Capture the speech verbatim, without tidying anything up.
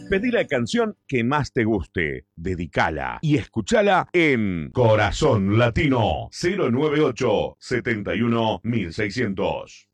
Pedí la canción que más te guste, dedicala y escúchala en Corazón Latino cero nueve ocho, setenta y uno, mil seiscientos.